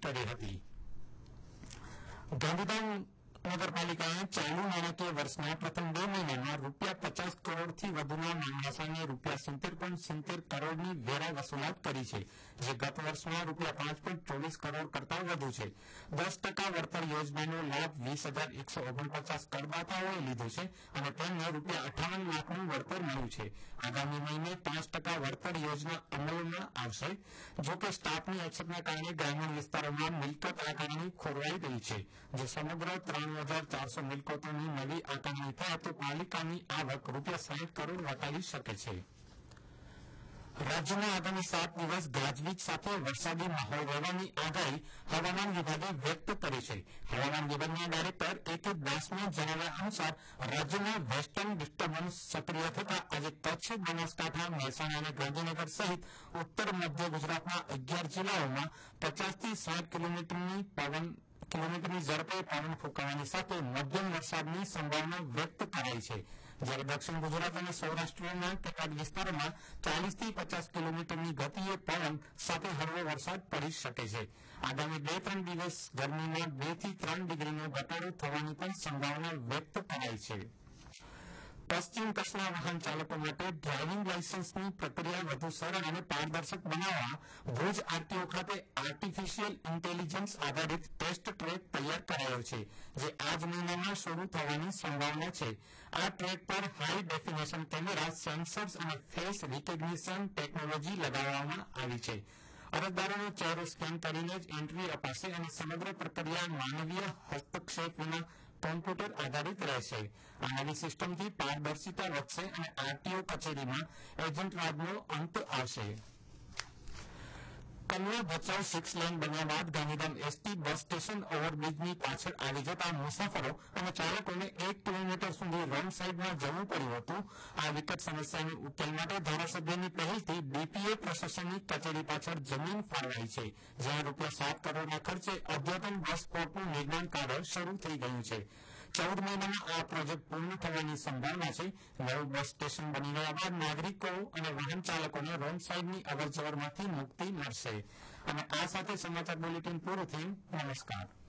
કરી હતી। ગાંધીધામ નગરપાલિકાએ ચાલુ નાણાકીય વર્ષના પ્રથમ 2 મહિનામાં ₹50 કરોડથી વધુના નાણાં સામે ₹70.70 કરોડની વેરા વસૂલાત કરી છે, જે ગત વર્ષમાં ₹5.24 કરોડ કરતાં વધુ છે। 10% વળતર યોજનાનો લાભ 20,149 કરદાતાઓએ લીધો છે અને તેમને ₹58 લાખનું વળતર મળ્યું છે। આગામી મહિને 5% વળતર યોજના અમલમાં આવશે। જોકે સ્ટાફની અછતના કારણે ગ્રામીણ વિસ્તારોમાં મિલકત આકારણી ખોરવાઈ રહી છે, જે સમગ્ર 3,400 મિલકતોની નવી આકારણી થાય તો પાલિકાની આવક ₹60 કરોડ વટાવી શકે છે। રાજ્યમાં આગામી 7 દિવસ ગાજવીજ સાથે વરસાદી માહોલ રહેવાની આગાહી હવામાન વિભાગે વ્યક્ત કરી છે। હવામાન વિભાગના ડાયરેક્ટર A.K. દાસના જણાવ્યા અનુસાર રાજ્યમાં વેસ્ટર્ન ડિસ્ટર્બન્સ સક્રિય થતા આજે કચ્છ, બનાસકાંઠા, મહેસાણા અને ગાંધીનગર સહિત ઉત્તર મધ્ય ગુજરાતના 11 જિલ્લાઓમાં 50થી 60 કિલોમીટરની ઝડપે પવન ફૂંકાવાની સાથે મધ્યમ વરસાદની સંભાવના વ્યક્ત કરાઈ છે, જ્યારે દક્ષિણ ગુજરાત અને સૌરાષ્ટ્રના કેટલાક વિસ્તારોમાં 40થી 50 કિલોમીટરની ગતિએ પવન સાથે હળવો વરસાદ પડી શકે છે। આગામી 2-3 દિવસ ગરમીમાં 2 થી 3 ડિગ્રીનો ઘટાડો થવાની પણ સંભાવના વ્યક્ત કરાઈ છે। પશ્ચિમ કચ્છના વાહન ચાલકો માટે ડ્રાઇવિંગ લાયસન્સની પ્રક્રિયા વધુ સરળ અને પારદર્શક બનાવવા ભુજ આરટીઓ ખાતે આર્ટિફિશિયલ ઇન્ટેલિજન્સ આધારિત ટેસ્ટ ટ્રેક તૈયાર કરાયો છે, જે આજ મહિનામાં શરૂ થવાની સંભાવના છે। આ ટ્રેક પર હાઈ ડેફિનેશન કેમેરા, સેન્સર્સ અને ફેસ રિકોગ્નિશન ટેકનોલોજી લગાવવામાં આવી છે। અરજદારોનો ચહેરો સ્કેન કરીને જ એન્ટ્રી અપાશે અને સમગ્ર પ્રક્રિયા માનવીય હસ્તક્ષેપ વિના કોમ્પ્યુટર આધારિત રહેશે। આ નવી સિસ્ટમથી પારદર્શિતા વધશે અને આરટીઓ કચેરીમાં એજન્ટ રાજનો અંત આવશે। કન્યા ભચાઉ 6 લેન બન્યા બાદ ગાંધીધામ એસટી બસ સ્ટેશન ઓવરબ્રિજની પાછળ આવી જતા મુસાફરો અને ચાલકોને 1 કિલોમીટર સુધી રોંગ સાઈડમાં જવું પડ્યું હતું। આ વિકટ સમસ્યાનો ઉકેલ માટે ધારાસભ્યની પહેલથી ડીપીએ પ્રશાસનની કચેરી પાછળ જમીન ફાળવાઈ છે, જ્યાં ₹7 કરોડના ખર્ચે અદ્યતન બસ સ્પોટનું નિર્માણ કાર્ય શરૂ થઈ ગયું છે। 14 મહિનામાં આ પ્રોજેક્ટ પૂર્ણ થવાની સંભાવના છે। નવું બસ સ્ટેશન બની ગયા બાદ નાગરિકો અને વાહન ચાલકોને રોંગ સાઈડની અવરજવરમાંથી મુક્તિ મળશે। અને આ સાથે સમાચાર બુલેટિન પૂરું થયું। નમસ્કાર।